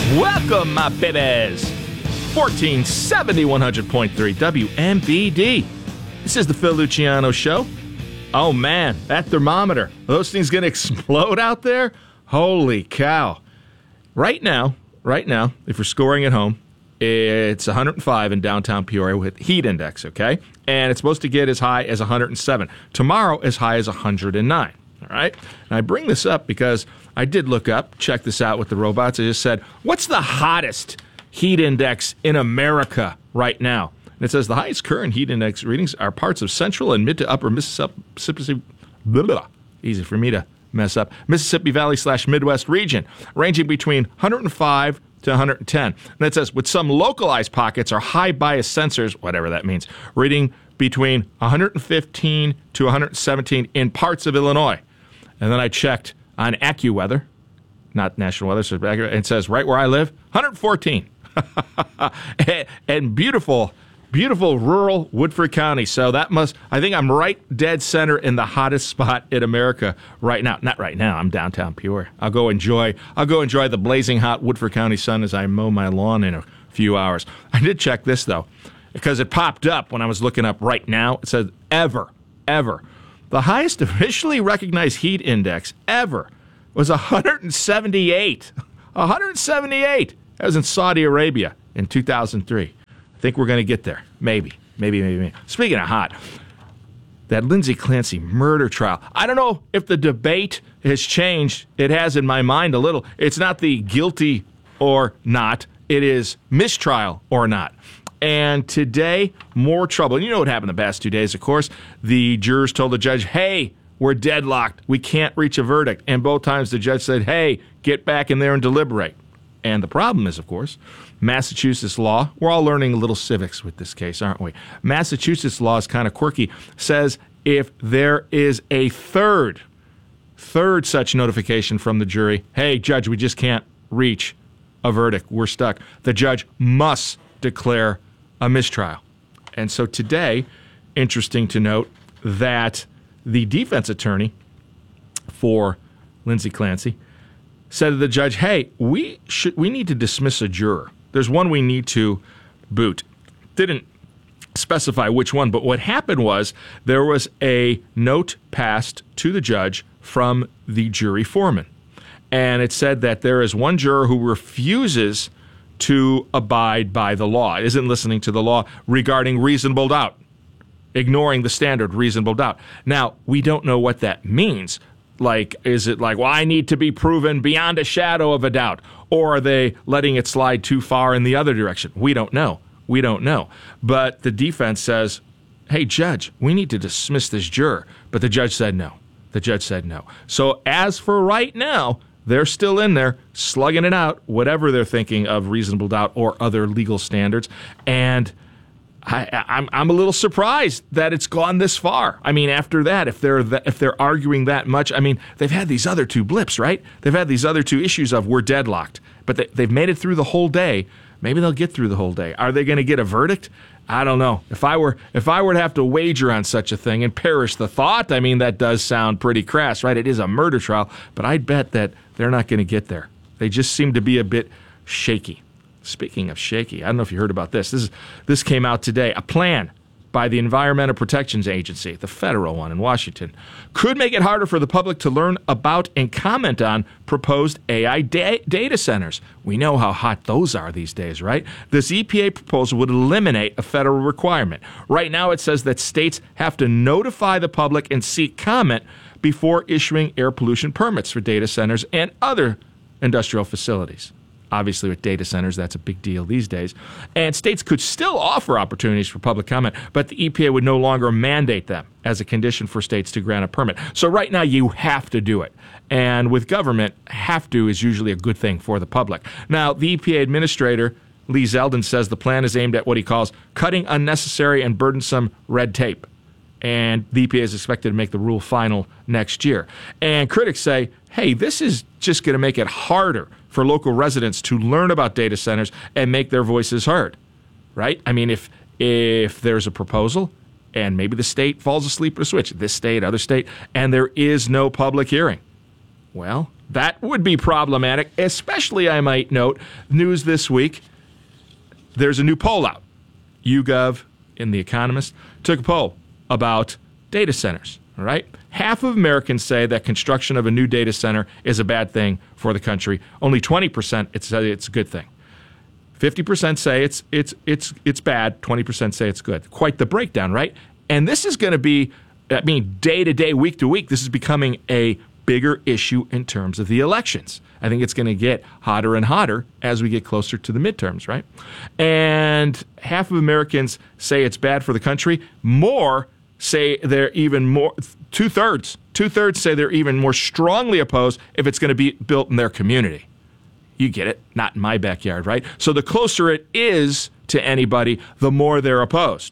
Welcome, my babies. 1470, 100.3 WMBD. This is the Phil Luciano Show. Oh, man, that thermometer. Are those things going to explode out there? Holy cow. Right now, if you're scoring at home, it's 105 in downtown Peoria with heat index, okay? And it's supposed to get as high as 107. Tomorrow, as high as 109, all right? And I bring this up because I did look up, check this out with the robots. I just said, what's the hottest heat index in America right now? And it says the highest current heat index readings are parts of central and mid to upper Mississippi, easy for me to mess up, Mississippi Valley / Midwest region, ranging between 105 to 110. And it says, with some localized pockets or high bias sensors, whatever that means, reading between 115 to 117 in parts of Illinois. And then I checked on AccuWeather, not National Weather Service, and it says right where I live, 114. And beautiful rural Woodford County. So I think I'm right dead center in the hottest spot in America right now. Not right now, I'm downtown Peoria. I'll go enjoy the blazing hot Woodford County sun as I mow my lawn in a few hours. I did check this though, because it popped up when I was looking up right now. It said ever. The highest officially recognized heat index ever was 178. 178. That was in Saudi Arabia in 2003. I think we're going to get there. Maybe. Speaking of hot, that Lindsay Clancy murder trial. I don't know if the debate has changed. It has in my mind a little. It's not the guilty or not. It is mistrial or not. And today, more trouble. And you know what happened the past 2 days, of course. The jurors told the judge, hey, we're deadlocked. We can't reach a verdict. And both times the judge said, hey, get back in there and deliberate. And the problem is, of course, Massachusetts law, we're all learning a little civics with this case, aren't we? Massachusetts law is kind of quirky, says if there is a third such notification from the jury, hey, judge, we just can't reach a verdict. We're stuck. The judge must declare a mistrial. And so today, interesting to note that the defense attorney for Lindsay Clancy said to the judge, hey, we need to dismiss a juror. There's one we need to boot. Didn't specify which one, but what happened was there was a note passed to the judge from the jury foreman. And it said that there is one juror who refuses to abide by the law, isn't listening to the law regarding reasonable doubt, ignoring the standard reasonable doubt. Now, we don't know what that means. Like, is it like, well, I need to be proven beyond a shadow of a doubt? Or are they letting it slide too far in the other direction? We don't know. But the defense says, hey, judge, we need to dismiss this juror. But the judge said no. So as for right now, they're still in there slugging it out, whatever they're thinking of reasonable doubt or other legal standards. And I'm a little surprised that it's gone this far. I mean, after that, if they're arguing that much, I mean, they've had these other two blips, right? They've had these other two issues of we're deadlocked, but they've made it through the whole day. Maybe they'll get through the whole day. Are they going to get a verdict? I don't know. If I were to have to wager on such a thing and perish the thought, I mean, that does sound pretty crass, right? It is a murder trial, but I'd bet that they're not going to get there. They just seem to be a bit shaky. Speaking of shaky, I don't know if you heard about this. This came out today. A plan by the Environmental Protection Agency, the federal one in Washington, could make it harder for the public to learn about and comment on proposed AI data centers. We know how hot those are these days, right? This EPA proposal would eliminate a federal requirement. Right now it says that states have to notify the public and seek comment before issuing air pollution permits for data centers and other industrial facilities. Obviously, with data centers, that's a big deal these days. And states could still offer opportunities for public comment, but the EPA would no longer mandate them as a condition for states to grant a permit. So right now, you have to do it. And with government, have to is usually a good thing for the public. Now, the EPA administrator, Lee Zeldin, says the plan is aimed at what he calls cutting unnecessary and burdensome red tape. And the EPA is expected to make the rule final next year. And critics say, hey, this is just going to make it harder for local residents to learn about data centers and make their voices heard, right? I mean, if there's a proposal and maybe the state falls asleep at a switch, this state, other state, and there is no public hearing, well, That would be problematic, especially, I might note, news this week. There's a new poll out. YouGov and The Economist took a poll about data centers, all right? Half of Americans say that construction of a new data center is a bad thing for the country. Only 20% it's a good thing. 50% say it's bad. 20% say it's good. Quite the breakdown, right? And this is going to be, day to day, week to week, this is becoming a bigger issue in terms of the elections. I think it's going to get hotter and hotter as we get closer to the midterms, right? And half of Americans say it's bad for the country. More say they're even more, two-thirds say they're even more strongly opposed if it's going to be built in their community. You get it, not in my backyard, right? So the closer it is to anybody, the more they're opposed.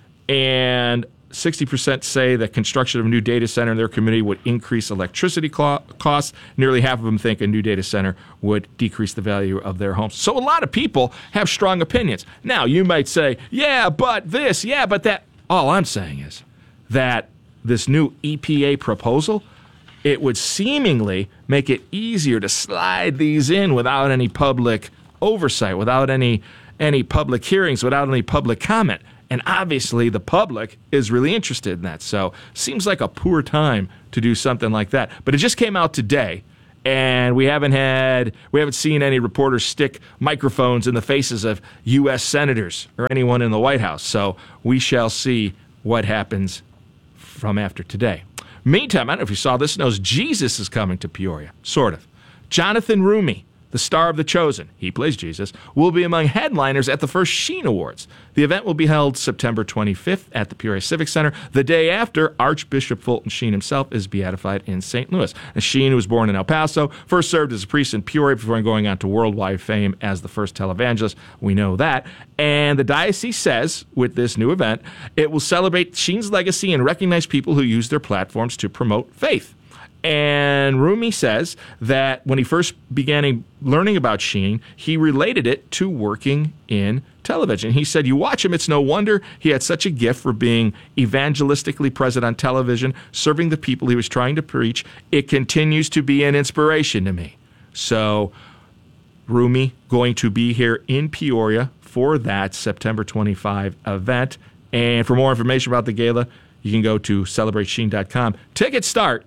And 60% say that construction of a new data center in their community would increase electricity costs. Nearly half of them think a new data center would decrease the value of their homes. So a lot of people have strong opinions. Now, you might say, yeah, but this, yeah, but that. All I'm saying is that this new EPA proposal, it would seemingly make it easier to slide these in without any public oversight, without any public hearings, without any public comment. And obviously the public is really interested in that. So seems like a poor time to do something like that. But it just came out today, and we haven't seen any reporters stick microphones in the faces of U.S. senators or anyone in the White House. So we shall see what happens from after today. Meantime, I don't know if you saw this, knows Jesus is coming to Peoria, sort of. Jonathan Roumie, the star of The Chosen, he plays Jesus, will be among headliners at the first Sheen Awards. The event will be held September 25th at the Peoria Civic Center. The day after, Archbishop Fulton Sheen himself is beatified in St. Louis. Sheen was born in El Paso, first served as a priest in Peoria before going on to worldwide fame as the first televangelist. We know that. And the diocese says, with this new event, it will celebrate Sheen's legacy and recognize people who use their platforms to promote faith. And Roumie says that when he first began learning about Sheen, he related it to working in television. He said, you watch him, it's no wonder he had such a gift for being evangelistically present on television, serving the people he was trying to preach. It continues to be an inspiration to me. So Roumie going to be here in Peoria for that September 25 event. And for more information about the gala, you can go to CelebrateSheen.com. Tickets start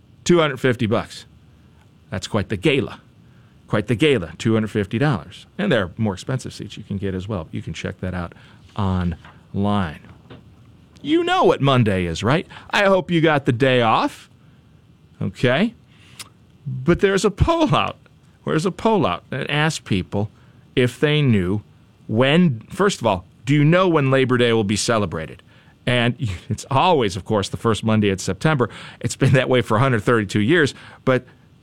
$250. That's quite the gala. Quite the gala, $250. And there are more expensive seats you can get as well. You can check that out online. You know what Monday is, right? I hope you got the day off. Okay? But there's a poll out. There's a poll out that asks people if they knew when, first of all, do you know when Labor Day will be celebrated? And it's always, of course, the first Monday of September. It's been that way for 132 years, but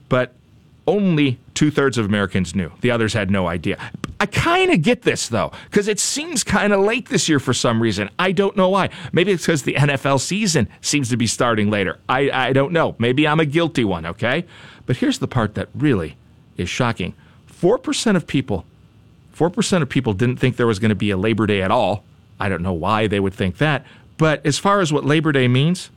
only two-thirds of Americans knew. The others had no idea. I kind of get this, though, because it seems kind of late this year for some reason. I don't know why. Maybe it's because the NFL season seems to be starting later. I don't know. Maybe I'm a guilty one, okay? But here's the part that really is shocking. 4% of people didn't think there was going to be a Labor Day at all. I don't know why they would think that. But as far as what Labor Day means,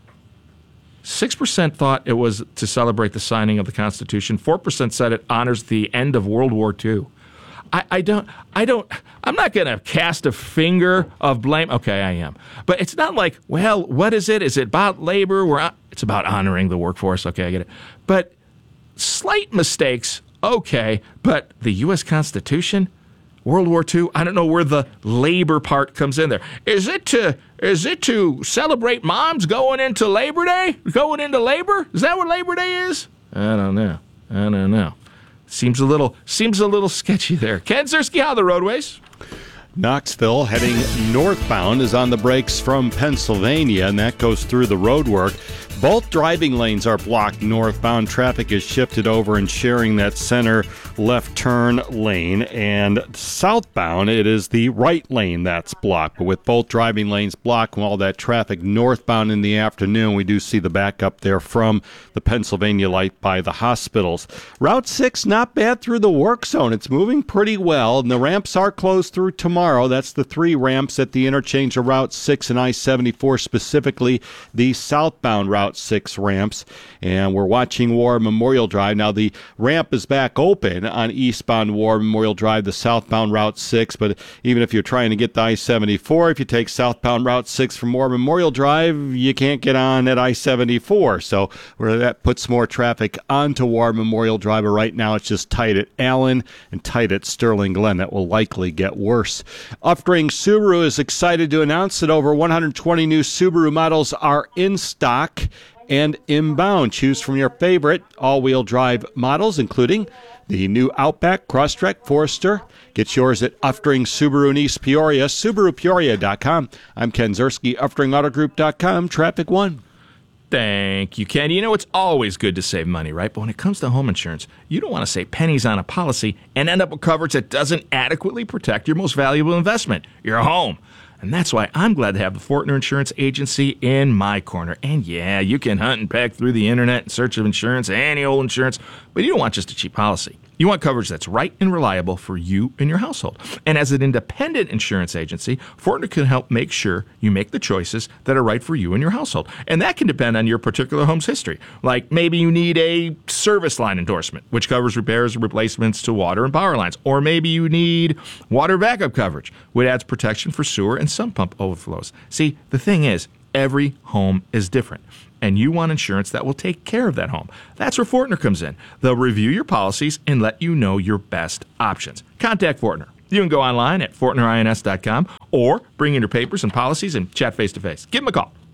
6% thought it was to celebrate the signing of the Constitution. 4% said it honors the end of World War II. I'm not going to cast a finger of blame. Okay, I am. But it's not like, well, what is it? Is it about labor? It's about honoring the workforce. Okay, I get it. But slight mistakes, okay. But the U.S. Constitution, World War II, I don't know where the labor part comes in there. Is it to celebrate moms going into Labor Day? Going into labor? Is that what Labor Day is? I don't know. Seems a little sketchy there. Ken Ziersky, how are the roadways? Knoxville heading northbound is on the brakes from Pennsylvania, and that goes through the roadwork. Both driving lanes are blocked northbound. Traffic is shifted over and sharing that center left turn lane. And southbound, it is the right lane that's blocked. But with both driving lanes blocked and all that traffic northbound in the afternoon, we do see the backup there from the Pennsylvania light by the hospitals. Route 6, not bad through the work zone. It's moving pretty well, and the ramps are closed through tomorrow. That's the 3 ramps at the interchange of Route 6 and I-74, specifically the southbound route Route 6 ramps. And we're watching War Memorial Drive. Now, the ramp is back open on eastbound War Memorial Drive, the southbound Route 6. But even if you're trying to get to I-74, if you take southbound Route 6 from War Memorial Drive, you can't get on at I-74. So where that puts more traffic onto War Memorial Drive. But right now, it's just tight at Allen and tight at Sterling Glen. That will likely get worse. Updring Subaru is excited to announce that over 120 new Subaru models are in stock and inbound. Choose from your favorite all-wheel drive models, including the new Outback, Crosstrek, Forester. Get yours at Updring Subaru in East Peoria, SubaruPeoria.com. I'm Ken Zerski, UpdringAutoGroup.com, Traffic One. Thank you, Ken. You know, it's always good to save money, right? But when it comes to home insurance, you don't want to save pennies on a policy and end up with coverage that doesn't adequately protect your most valuable investment, your home. And that's why I'm glad to have the Fortner Insurance Agency in my corner. And yeah, you can hunt and peck through the internet in search of insurance, any old insurance, but you don't want just a cheap policy. You want coverage that's right and reliable for you and your household. And as an independent insurance agency, Fortner can help make sure you make the choices that are right for you and your household. And that can depend on your particular home's history. Like maybe you need a service line endorsement, which covers repairs and replacements to water and power lines. Or maybe you need water backup coverage, which adds protection for sewer and sump pump overflows. See, the thing is, every home is different, and you want insurance that will take care of that home. That's where Fortner comes in. They'll review your policies and let you know your best options. Contact Fortner. You can go online at FortnerINS.com or bring in your papers and policies and chat face-to-face. Give them a call,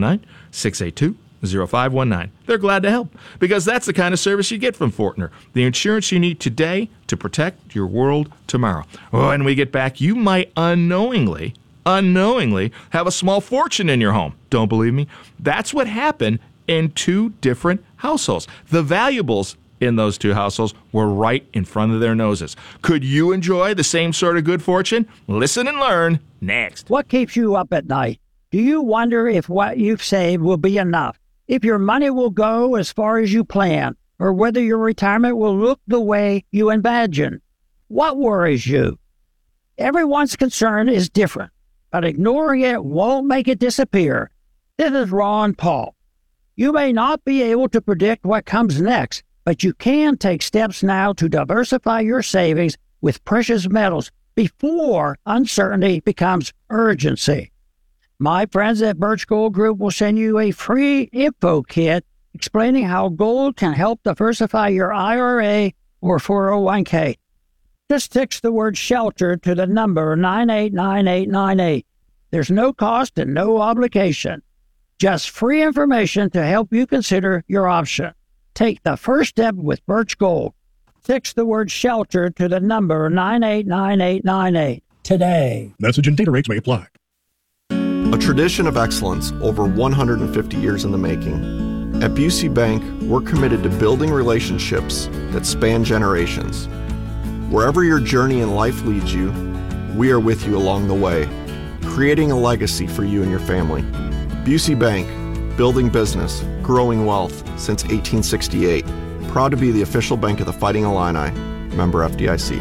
309-682-0519. They're glad to help, because that's the kind of service you get from Fortner. The insurance you need today to protect your world tomorrow. When we get back, you might unknowingly have a small fortune in your home. Don't believe me? That's what happened in two different households. The valuables in those two households were right in front of their noses. Could you enjoy the same sort of good fortune? Listen and learn next. What keeps you up at night? Do you wonder if what you've saved will be enough? If your money will go as far as you plan? Or whether your retirement will look the way you imagine? What worries you? Everyone's concern is different, but ignoring it won't make it disappear. This is Ron Paul. You may not be able to predict what comes next, but you can take steps now to diversify your savings with precious metals before uncertainty becomes urgency. My friends at Birch Gold Group will send you a free info kit explaining how gold can help diversify your IRA or 401k. Just text the word SHELTER to the number 989898. There's no cost and no obligation. Just free information to help you consider your option. Take the first step with Birch Gold. Text the word SHELTER to the number 989898 today. Message and data rates may apply. A tradition of excellence over 150 years in the making. At Busey Bank, we're committed to building relationships that span generations. Wherever your journey in life leads you, we are with you along the way, creating a legacy for you and your family. Busey Bank, building business, growing wealth since 1868. Proud to be the official bank of the Fighting Illini. Member FDIC.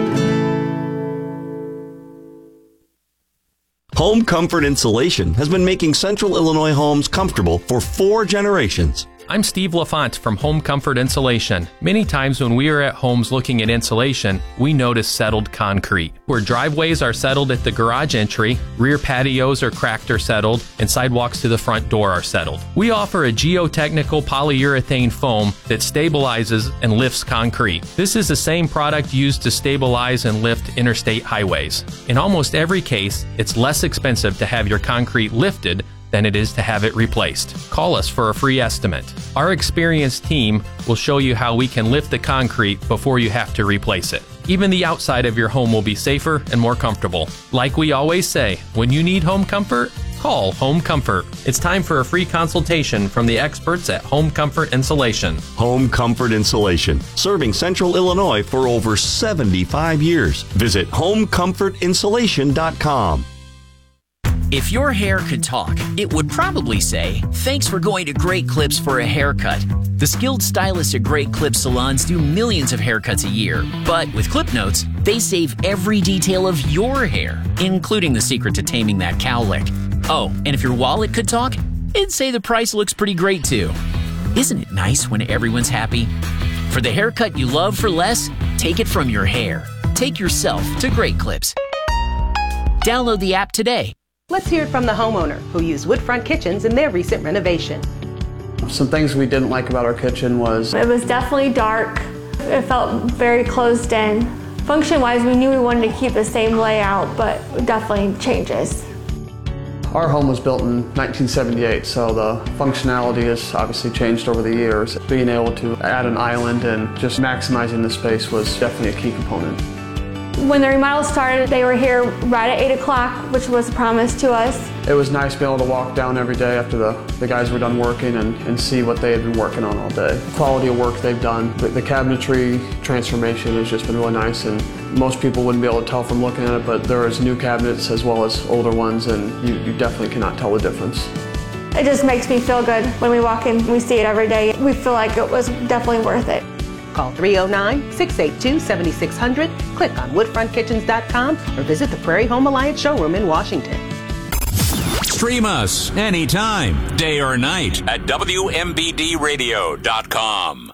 Home Comfort Insulation has been making Central Illinois homes comfortable for 4 generations. I'm Steve LaFont from Home Comfort Insulation. Many times when we are at homes looking at insulation, we notice settled concrete. Where driveways are settled at the garage entry, rear patios are cracked or settled, and sidewalks to the front door are settled. We offer a geotechnical polyurethane foam that stabilizes and lifts concrete. This is the same product used to stabilize and lift interstate highways. In almost every case, it's less expensive to have your concrete lifted than it is to have it replaced. Call us for a free estimate. Our experienced team will show you how we can lift the concrete before you have to replace it. Even the outside of your home will be safer and more comfortable. Like we always say, when you need home comfort, call Home Comfort. It's time for a free consultation from the experts at Home Comfort Insulation. Home Comfort Insulation, serving Central Illinois for over 75 years. Visit homecomfortinsulation.com. If your hair could talk, it would probably say, "Thanks for going to Great Clips for a haircut." The skilled stylists at Great Clips salons do millions of haircuts a year. But with Clip Notes, they save every detail of your hair, including the secret to taming that cowlick. Oh, and if your wallet could talk, and say the price looks pretty great too. Isn't it nice when everyone's happy? For the haircut you love for less, take it from your hair. Take yourself to Great Clips. Download the app today. Let's hear it from the homeowner who used Woodfront Kitchens in their recent renovation. Some things we didn't like about our kitchen was it was definitely dark. It felt very closed in. Function-wise, we knew we wanted to keep the same layout, but definitely changes. our home was built in 1978, so the functionality has obviously changed over the years. Being able to add an island and just maximizing the space was definitely a key component. When the remodel started, they were here right at 8 o'clock, which was a promise to us. It was nice being able to walk down every day after the guys were done working and see what they had been working on all day. The quality of work they've done, the cabinetry transformation has just been really nice, and most people wouldn't be able to tell from looking at it, but there is new cabinets as well as older ones, and you definitely cannot tell the difference. It just makes me feel good when we walk in, we see it every day. We feel like it was definitely worth it. Call 309-682-7600, click on woodfrontkitchens.com, or visit the Prairie Home Alliance showroom in Washington. Stream us anytime, day or night, at WMBDradio.com.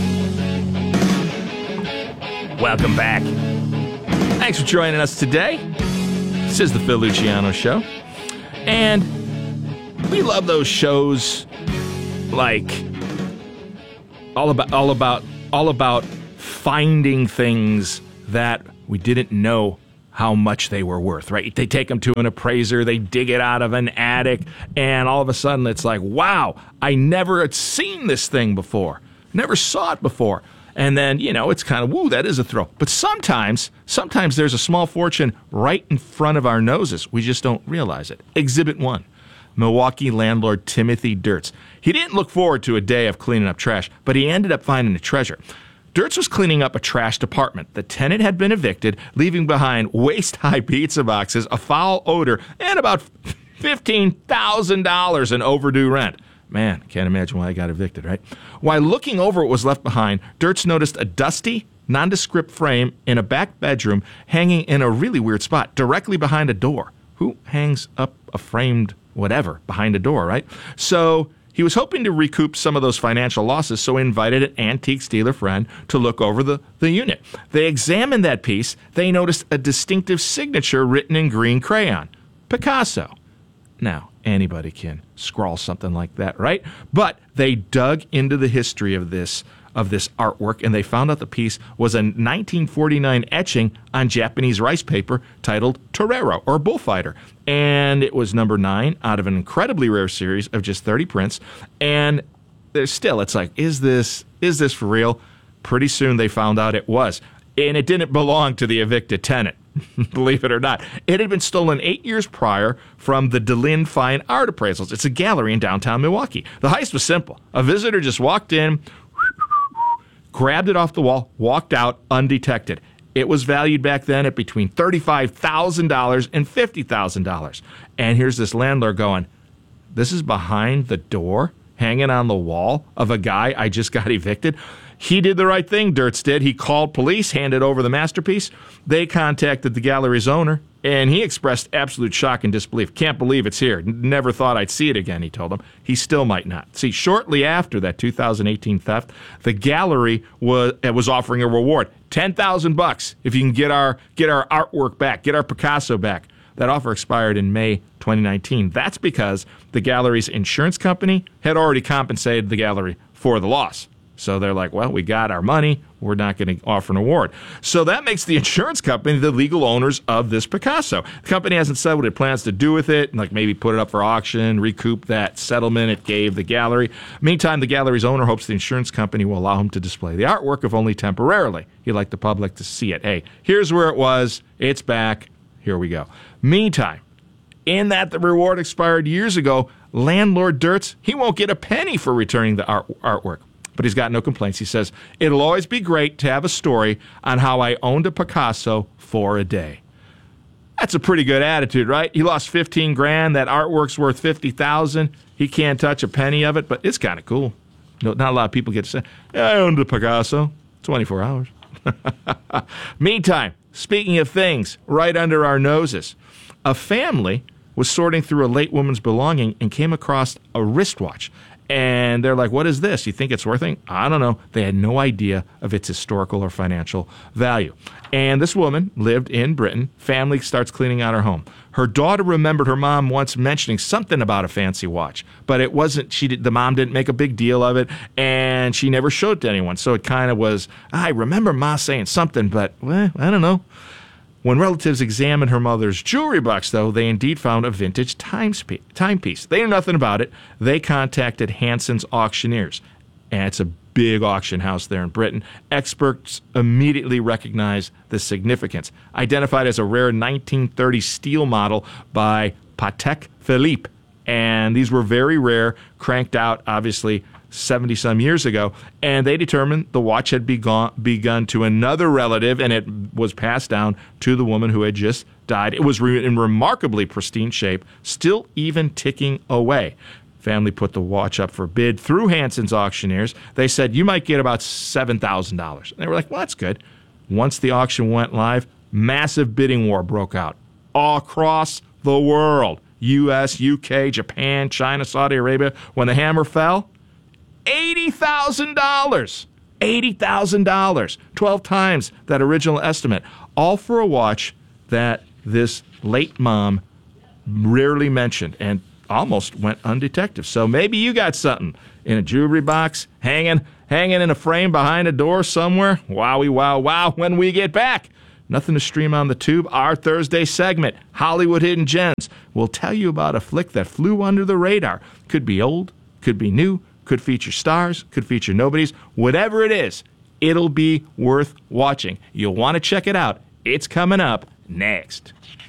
Welcome back. Thanks for joining us today. This is the Phil Luciano Show. And we love those shows like all about finding things that we didn't know how much they were worth, right? They take them to an appraiser, they dig it out of an attic, and all of a sudden it's like, wow, I never had seen this thing before. Never saw it before. And then, it's kind of, woo, that is a thrill. But sometimes there's a small fortune right in front of our noses. We just don't realize it. Exhibit 1. Milwaukee landlord Timothy Dirtz. He didn't look forward to a day of cleaning up trash, but he ended up finding a treasure. Dirtz was cleaning up a trashed apartment. The tenant had been evicted, leaving behind waist-high pizza boxes, a foul odor, and about $15,000 in overdue rent. Man, can't imagine why I got evicted, right? While looking over what was left behind, Dirtz noticed a dusty, nondescript frame in a back bedroom hanging in a really weird spot, directly behind a door. Who hangs up a framed whatever behind a door, right? So he was hoping to recoup some of those financial losses, so he invited an antique dealer friend to look over the unit. They examined that piece. They noticed a distinctive signature written in green crayon. Picasso. Now, anybody can scrawl something like that, right? But they dug into the history of this artwork, and they found out the piece was a 1949 etching on Japanese rice paper titled Torero, or Bullfighter. And it was number 9 out of an incredibly rare series of just 30 prints. And there's still, it's like, is this for real? Pretty soon they found out it was. And it didn't belong to the evicted tenant, believe it or not. It had been stolen 8 years prior from the DeLynn Fine Art Appraisals. It's a gallery in downtown Milwaukee. The heist was simple. A visitor just walked in, grabbed it off the wall, walked out undetected. It was valued back then at between $35,000 and $50,000. And here's this landlord going, this is behind the door, hanging on the wall of a guy I just got evicted. He did the right thing, Dirtz did. He called police, handed over the masterpiece. They contacted the gallery's owner, and he expressed absolute shock and disbelief. Can't believe it's here. Never thought I'd see it again, he told them. He still might not. See, shortly after that 2018 theft, the gallery was offering a reward, $10,000 if you can get our artwork back, get our Picasso back. That offer expired in May 2019. That's because the gallery's insurance company had already compensated the gallery for the loss. So they're like, well, we got our money. We're not going to offer an award. So that makes the insurance company the legal owners of this Picasso. The company hasn't said what it plans to do with it, like maybe put it up for auction, recoup that settlement it gave the gallery. Meantime, the gallery's owner hopes the insurance company will allow him to display the artwork, if only temporarily. He'd like the public to see it. Hey, here's where it was. It's back. Here we go. Meantime, in that the reward expired years ago, landlord Dirtz, he won't get a penny for returning the artwork. But he's got no complaints. He says, it'll always be great to have a story on how I owned a Picasso for a day. That's a pretty good attitude, right? He lost $15,000. That artwork's worth $50,000. He can't touch a penny of it, but it's kind of cool. Not a lot of people get to say, I owned a Picasso. 24 hours. Meantime, speaking of things right under our noses, a family was sorting through a late woman's belonging and came across a wristwatch. And they're like, what is this? You think it's worth it? I don't know. They had no idea of its historical or financial value. And this woman lived in Britain. Family starts cleaning out her home. Her daughter remembered her mom once mentioning something about a fancy watch, but it wasn't, the mom didn't make a big deal of it, and she never showed it to anyone. So it kind of was, I remember Ma saying something, but, well, I don't know. When relatives examined her mother's jewelry box, though, they indeed found a vintage timepiece. They knew nothing about it. They contacted Hanson's Auctioneers, and it's a big auction house there in Britain. Experts immediately recognized the significance. Identified as a rare 1930 steel model by Patek Philippe, and these were very rare, cranked out, obviously, 70-some years ago, and they determined the watch had begun to another relative, and it was passed down to the woman who had just died. It was in remarkably pristine shape, still even ticking away. Family put the watch up for bid through Hanson's Auctioneers. They said, you might get about $7,000. They were like, well, that's good. Once the auction went live, massive bidding war broke out all across the world. U.S., U.K., Japan, China, Saudi Arabia. When the hammer fell, $80,000. $80,000. 12 times that original estimate. All for a watch that this late mom rarely mentioned and almost went undetected. So maybe you got something in a jewelry box, hanging in a frame behind a door somewhere. Wowie, wow, wow. When we get back, nothing to stream on the tube. Our Thursday segment, Hollywood Hidden Gems. We'll tell you about a flick that flew under the radar. Could be old, could be new, could feature stars, could feature nobodies. Whatever it is, it'll be worth watching. You'll want to check it out. It's coming up next.